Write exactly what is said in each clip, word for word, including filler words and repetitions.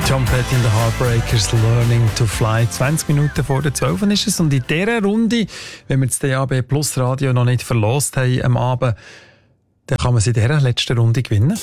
Tom Petty and the Heartbreakers, Learning to Fly. zwanzig Minuten vor der zwölf ist es. Und in dieser Runde, wenn wir das D A B Plus Radio noch nicht verlost haben am Abend, dann kann man sie in dieser letzten Runde gewinnen.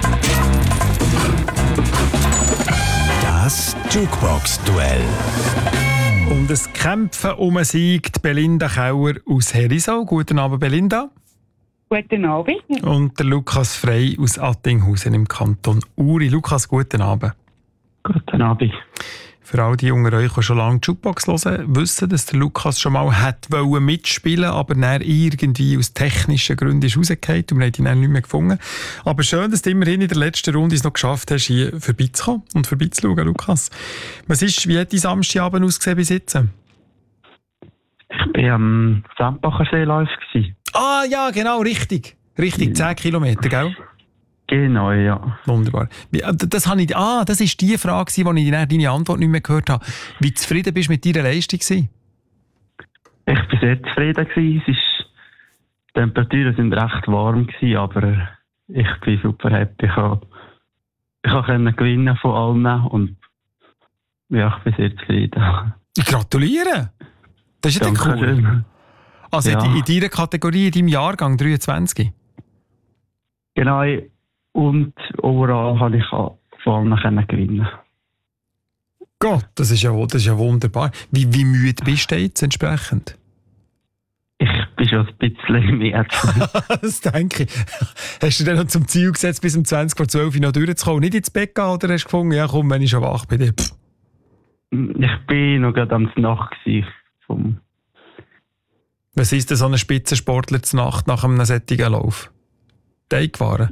Das Jukebox-Duell. Und es kämpfen um einen Sieg die Belinda Kauer aus Herisau. Guten Abend, Belinda. Guten Abend. Und der Lukas Frey aus Attinghausen im Kanton Uri. Lukas, guten Abend. Guten Abend. Für all die unter euch, die schon lange die Jukebox hören, wissen, dass der Lukas schon mal hätte mitspielen wollen, aber dann irgendwie aus technischen Gründen ist rausgefallen und wir haben ihn dann nicht mehr gefunden. Aber schön, dass du immerhin in der letzten Runde es noch geschafft hast, hier vorbeizukommen und vorbeizuschauen, Lukas. Was ist, wie hat dein Samstagabend ausgesehen bis jetzt? Ich war am Sempacher Seelauf. Ah ja, genau, richtig. Richtig, zehn Kilometer, gell? Genau, ja. Wunderbar. Wie, das, habe ich, ah, das ist die Frage, die ich deine Antwort nicht mehr gehört habe. Wie zufrieden bist du mit deiner Leistung? Ich war sehr zufrieden. Es ist, die Temperaturen waren recht warm, aber ich bin super happy. Ich konnte ich konnte gewinnen von allen und ja, ich bin sehr zufrieden. Gratuliere! Das ist ja cool. Schön. Also ja. in deiner Kategorie, in deinem Jahrgang dreiundzwanzig? Genau. Und overall konnte ich von allen gewinnen. Gott, das ist ja, das ist ja wunderbar. Wie, wie müde bist du jetzt entsprechend? Ich bin schon ein bisschen mehr. Das denke ich. Hast du dir noch zum Ziel gesetzt, bis um zwanzig vor zwölf noch durchzukommen? Nicht ins Bett gehen oder hast du gefunden, ja komm, wenn ich schon wach bin? Pff. Ich bin noch gerade am Nacht vom. Was ist denn so ein Spitzensportler zur Nacht nach einem solchen Lauf? Teigwaren?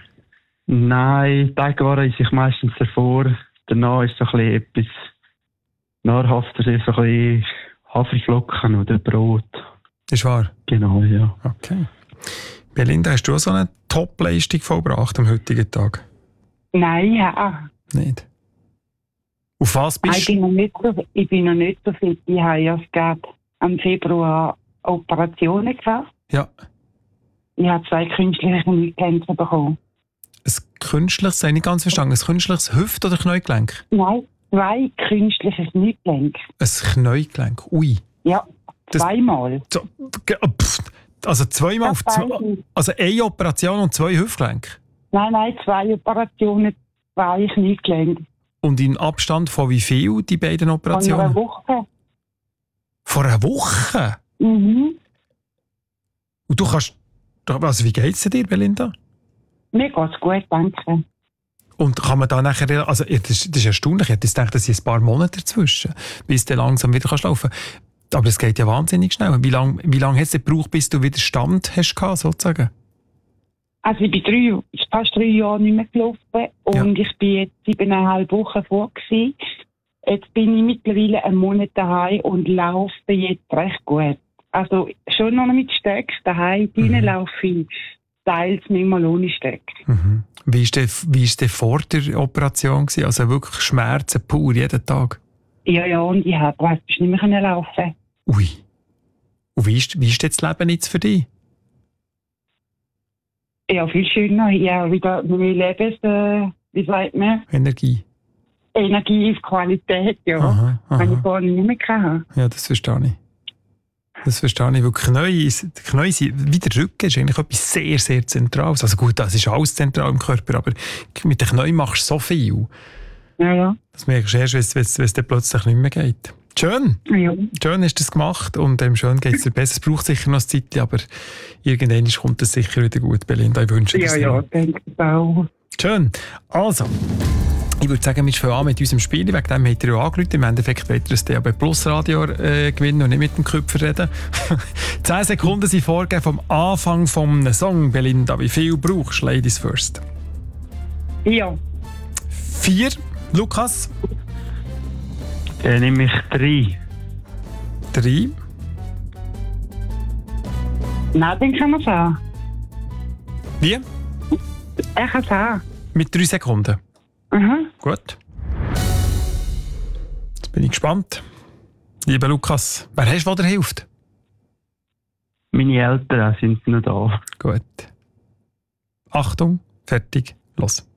Nein, Teigwaren ist ich meistens davor. Danach ist so ein bisschen etwas nahrhafter, so ein bisschen Haferflocken oder Brot. Ist wahr? Genau, ja. Okay. Belinda, hast du auch so eine Top-Leistung vollbracht am heutigen Tag? Nein, ja. Nicht? Auf was bist ich bin noch nicht so, ich bin noch nicht so fit. Ich habe erst gerade am Februar Operationen gehabt. Ja. Ich habe zwei künstliche Kniegelenke bekommen. Ein künstliches, habe ich nicht ganz verstanden, ein künstliches Hüft- oder Kniegelenk? Nein, zwei künstliche Kniegelenke. Ein Kniegelenk, ui. Ja, zweimal. Das, also zweimal, auf zwei, also eine Operation und zwei Hüftgelenke? Nein, nein, zwei Operationen, zwei Kniegelenke. Und in Abstand von wie viel, die beiden Operationen? Von einer Woche. Vor einer Woche? Mhm. Und du kannst, also wie geht es dir, Belinda? Mir geht es gut, danke. Und kann man da nachher, also das ist, das ist erstaunlich, ich hätte gedacht, dass es ein paar Monate dazwischen, bis du langsam wieder kannst laufen kannst. Aber es geht ja wahnsinnig schnell. Wie lange wie lang hat es gebraucht, bis du wieder Stand hast gehabt, sozusagen? Also ich bin drei, fast drei Jahre nicht mehr gelaufen und ja. Ich bin jetzt siebeneinhalb Wochen vor gewesen. Jetzt bin ich mittlerweile einen Monat daheim und laufe jetzt recht gut. Also schon noch mit Stöcken daheim, drinnen mhm. laufe ich teils nicht mal ohne Stöcke. Mhm. Wie war der, wie ist der vor der Operation gewesen? Also wirklich Schmerzen pur jeden Tag? Ja, ja, und ich habe praktisch nicht mehr laufen. Ui. Und wie ist, wie ist das Leben jetzt für dich? Ja, viel schöner. Ja, wieder mehr Lebens, äh, wie sagt man? Energie. Energie ist Qualität, ja. Aha, aha. Wenn ich vorhin nicht mehr hatte. Ja, das verstehe ich. Das verstehe ich, weil Knie, Knie sind, wie der Rücken, ist eigentlich etwas sehr, sehr Zentrales. Also gut, das ist alles zentral im Körper, aber mit den Knien machst du so viel. Ja, ja. Das merkst du erst, wenn es dir plötzlich nicht mehr geht. Schön. Ja. Schön hast du das gemacht und ähm, schön geht es dir besser. Es braucht sicher noch eine Zeit, aber irgendwann kommt es sicher wieder gut, Belinda. Ich wünsche dir das. Ja, ja, denke ich auch. Schön. Also, ich würde sagen, wir fangen an mit unserem Spiel. Wegen dem hat er ja angerufen. Im Endeffekt wollte er das D A B Plus Radio äh, gewinnen und nicht mit dem Köpfer reden. Zehn Sekunden sind vorgegeben vom Anfang vom Song, Belinda. Wie viel brauchst du? Ladies first. Ja. Vier. Lukas? Dann nehme ich drei. Drei. Nein, den kann man sagen. Wie? Er kann sagen. Mit drei Sekunden. Mhm. Gut. Jetzt bin ich gespannt. Lieber Lukas, wer hast du, der hilft? Meine Eltern sind noch da. Gut. Achtung, fertig, los.